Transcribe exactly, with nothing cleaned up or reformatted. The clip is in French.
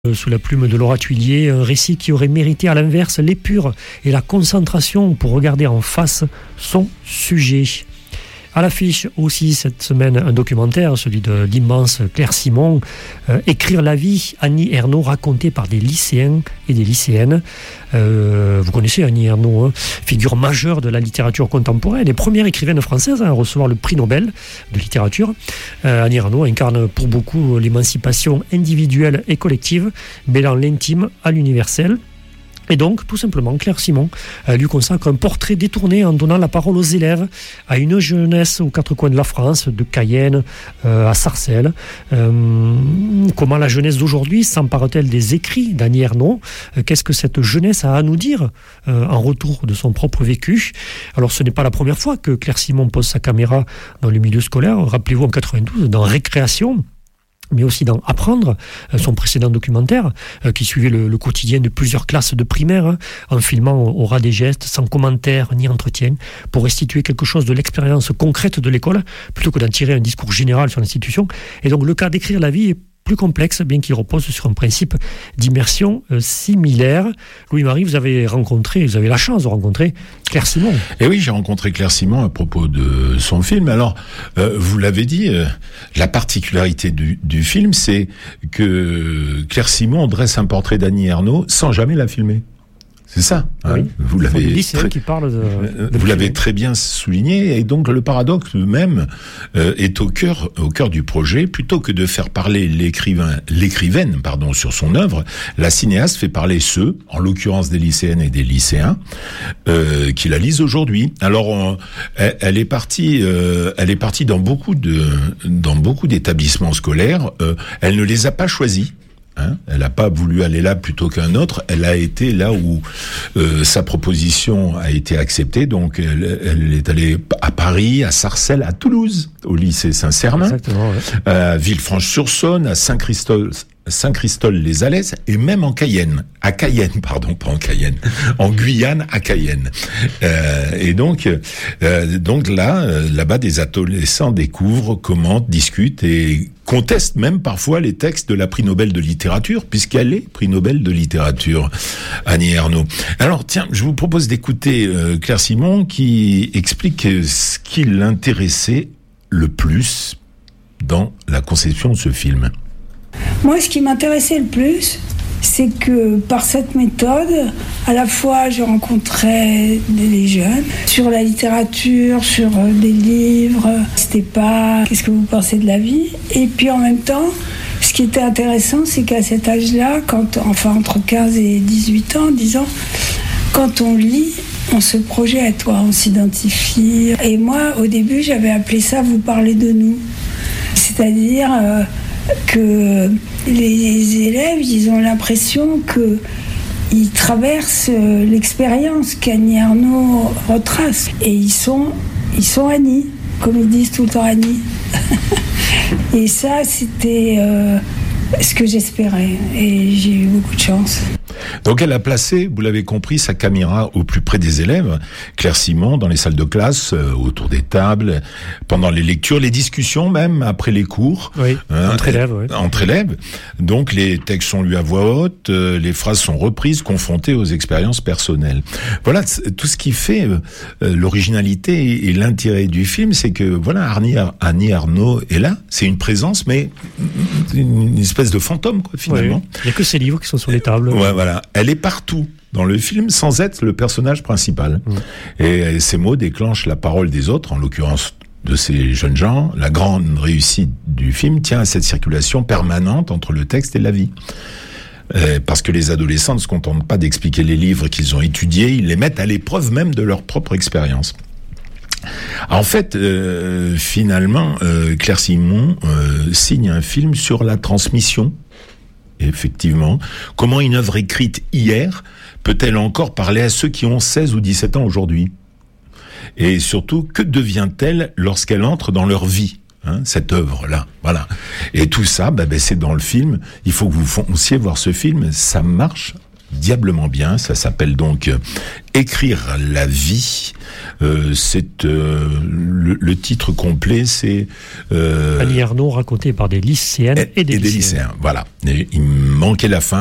Sous la plume de Laura Thuillier, un récit qui aurait mérité à l'inverse l'épure et la concentration pour regarder en face son sujet. À l'affiche aussi cette semaine un documentaire, celui de l'immense Claire Simon, euh, Écrire la vie, Annie Ernaux, raconté par des lycéens et des lycéennes. Euh, vous connaissez Annie Ernaux, hein, figure majeure de la littérature contemporaine et première écrivaine française à recevoir le prix Nobel de littérature. Euh, Annie Ernaux incarne pour beaucoup l'émancipation individuelle et collective, mêlant l'intime à l'universel. Et donc, tout simplement, Claire Simon euh, lui consacre un portrait détourné en donnant la parole aux élèves, à une jeunesse aux quatre coins de la France, de Cayenne euh, à Sarcelles. Euh, comment la jeunesse d'aujourd'hui s'empare-t-elle des écrits d'Annie Ernaux ? euh, Qu'est-ce que cette jeunesse a à nous dire euh, en retour de son propre vécu ? Alors, ce n'est pas la première fois que Claire Simon pose sa caméra dans le milieu scolaire. Rappelez-vous, en quatre-vingt-douze, dans Récréation, mais aussi dans Apprendre, son précédent documentaire, euh, qui suivait le, le quotidien de plusieurs classes de primaire, hein, en filmant au ras des gestes, sans commentaire ni entretien, pour restituer quelque chose de l'expérience concrète de l'école, plutôt que d'en tirer un discours général sur l'institution. Et donc le cas d'écrire la vie est plus complexe, bien qu'il repose sur un principe d'immersion euh, similaire. Louis-Marie, vous avez rencontré, vous avez la chance de rencontrer Claire Simon. Et oui, j'ai rencontré Claire Simon à propos de son film. Alors, euh, vous l'avez dit, euh, la particularité du, du film, c'est que Claire Simon dresse un portrait d'Annie Ernaux sans jamais la filmer. C'est ça. Hein, oui. Vous l'avez très, qui parle de, de vous l'avez très bien souligné. Et donc le paradoxe même euh, est au cœur, au cœur du projet. Plutôt que de faire parler l'écrivain, l'écrivaine, pardon, sur son œuvre, la cinéaste fait parler ceux, en l'occurrence des lycéennes et des lycéens, euh, qui la lisent aujourd'hui. Alors on, elle, elle est partie, euh, elle est partie dans beaucoup de, dans beaucoup d'établissements scolaires. Euh, elle ne les a pas choisis. Hein, elle n'a pas voulu aller là plutôt qu'un autre. Elle a été là où euh, sa proposition a été acceptée. Donc, elle, elle est allée à Paris, à Sarcelles, à Toulouse, au lycée Saint-Sernin, ouais. À Villefranche-sur-Saône, à Saint-Christol, Saint-Christol-les-Alès et même en Cayenne, à Cayenne, pardon, pas en Cayenne, en Guyane, à Cayenne. Euh, et donc, euh, donc là, euh, là-bas, des adolescents découvrent, commentent, discutent et contestent même parfois les textes de la prix Nobel de littérature, puisqu'elle est prix Nobel de littérature, Annie Ernaux. Alors, tiens, je vous propose d'écouter euh, Claire Simon qui explique ce qui l'intéressait le plus dans la conception de ce film. Moi, ce qui m'intéressait le plus, c'est que par cette méthode, à la fois je rencontrais des jeunes sur la littérature, sur des livres, c'était pas qu'est-ce que vous pensez de la vie, et puis en même temps, ce qui était intéressant, c'est qu'à cet âge-là, quand, enfin entre quinze et dix-huit ans, dix ans, quand on lit, on se projette, on s'identifie. Et moi, au début, j'avais appelé ça « vous parlez de nous », c'est-à-dire euh, que les élèves, ils ont l'impression qu'ils traversent l'expérience qu'Annie Ernaux retrace. Et ils sont, ils sont Annie, comme ils disent tout le temps Annie. Et ça, c'était euh, ce que j'espérais. Et j'ai eu beaucoup de chance. Donc elle a placé, vous l'avez compris, sa caméra au plus près des élèves, Claire Simon, dans les salles de classe, euh, autour des tables, pendant les lectures, les discussions même, après les cours. Oui, hein, entre élèves. Oui. Entre élèves. Donc les textes sont lus à voix haute, euh, les phrases sont reprises, confrontées aux expériences personnelles. Voilà, tout ce qui fait euh, l'originalité et l'intérêt du film, c'est que, voilà, Annie, Annie Ernaux est là, c'est une présence, mais une espèce de fantôme, quoi, finalement. Oui, il n'y a que ces livres qui sont sur les tables. Ouais, voilà. Elle est partout dans le film sans être le personnage principal. Mmh. Et ces mots déclenchent la parole des autres, en l'occurrence de ces jeunes gens. La grande réussite du film tient à cette circulation permanente entre le texte et la vie. Euh, parce que les adolescents ne se contentent pas d'expliquer les livres qu'ils ont étudiés, ils les mettent à l'épreuve même de leur propre expérience. En fait, euh, finalement, euh, Claire Simon euh, signe un film sur la transmission. Effectivement, comment une œuvre écrite hier peut-elle encore parler à ceux qui ont seize ou dix-sept ans aujourd'hui ? Et surtout, que devient-elle lorsqu'elle entre dans leur vie, hein, cette œuvre-là ? Voilà. Et tout ça, bah, bah, c'est dans le film. Il faut que vous fonciez voir ce film. Ça marche diablement bien. Ça s'appelle donc euh, Écrire la vie. Euh, c'est euh, le, le titre complet, c'est euh, Annie Ernaux raconté par des lycéennes et, et des, et lycéens. des lycéens. Voilà. Et il me manquait la fin.